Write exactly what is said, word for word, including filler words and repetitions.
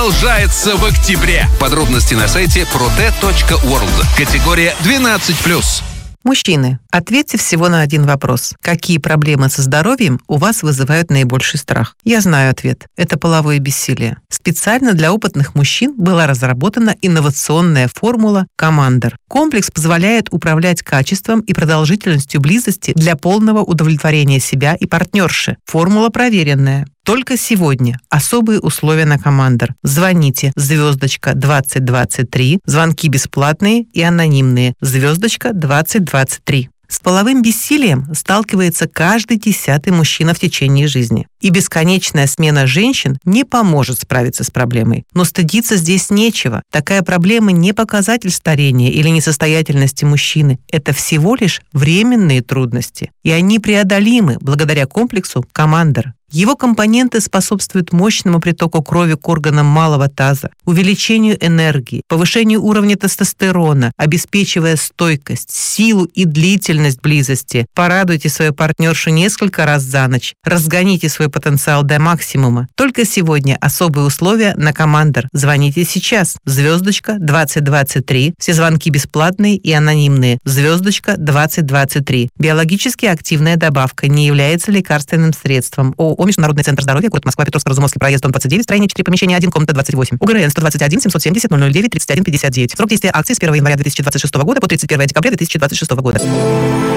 продолжается в октябре. Подробности на сайте проте точка ворлд. Категория двенадцать плюс. Мужчины, ответьте всего на один вопрос. Какие проблемы со здоровьем у вас вызывают наибольший страх? Я знаю ответ. Это половое бессилие. Специально для опытных мужчин была разработана инновационная формула «Командер». Комплекс позволяет управлять качеством и продолжительностью близости для полного удовлетворения себя и партнерши. Формула проверенная. Только сегодня особые условия на Командер. Звоните звездочка двадцать двадцать три, звонки бесплатные и анонимные, звездочка двадцать двадцать три. С половым бессилием сталкивается каждый десятый мужчина в течение жизни. И бесконечная смена женщин не поможет справиться с проблемой. Но стыдиться здесь нечего. Такая проблема не показатель старения или несостоятельности мужчины. Это всего лишь временные трудности. И они преодолимы благодаря комплексу «Командер». Его компоненты способствуют мощному притоку крови к органам малого таза, увеличению энергии, повышению уровня тестостерона, обеспечивая стойкость, силу и длительность близости. Порадуйте свою партнершу несколько раз за ночь. Разгоните свой потенциал до максимума. Только сегодня особые условия на Командер. Звоните сейчас. Звездочка двадцать двадцать три. Все звонки бесплатные и анонимные. Звездочка двадцать двадцать три. Биологически активная добавка не является лекарственным средством. ООО «Международный центр здоровья», город Москва, Петровско-Разумовский проезд, дом двадцать девять, строение четыре, помещение один, комната двадцать восемь. УГРН сто двадцать один семьсот семьдесят ноль ноль девять тридцать один пятьдесят девять. Срок действия акции с первого января две тысячи двадцать шестого года по тридцать первого декабря две тысячи двадцать шестого года.